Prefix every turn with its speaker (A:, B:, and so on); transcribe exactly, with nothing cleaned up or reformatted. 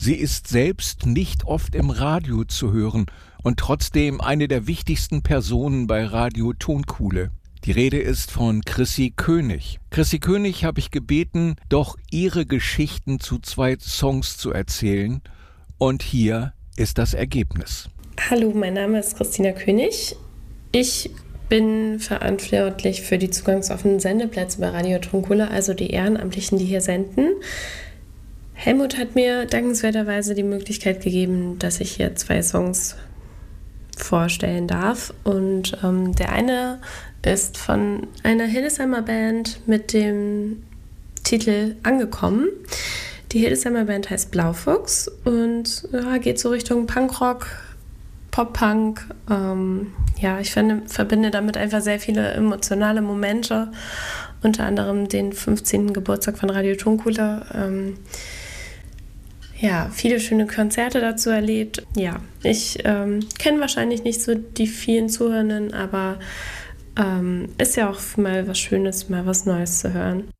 A: Sie ist selbst nicht oft im Radio zu hören und trotzdem eine der wichtigsten Personen bei Radio Tonkuhle. Die Rede ist von Chrissy König. Chrissy König habe ich gebeten, doch ihre Geschichten zu zwei Songs zu erzählen. Und hier ist das Ergebnis.
B: Hallo, mein Name ist Christina König. Ich bin verantwortlich für die zugangsoffenen Sendeplätze bei Radio Tonkuhle, also die Ehrenamtlichen, die hier senden. Helmut hat mir dankenswerterweise die Möglichkeit gegeben, dass ich hier zwei Songs vorstellen darf. Und ähm, der eine ist von einer Hildesheimer Band mit dem Titel Angekommen. Die Hildesheimer Band heißt Blaufuchs und ja, geht so Richtung Punkrock, Pop-Punk. Ähm, ja, ich finde, verbinde damit einfach sehr viele emotionale Momente, unter anderem den fünfzehnten Geburtstag von Radio Tonkuhle. Ähm, ja, viele schöne Konzerte dazu erlebt. Ja, ich ähm, kenne wahrscheinlich nicht so die vielen Zuhörenden, aber ähm, ist ja auch mal was Schönes, mal was Neues zu hören.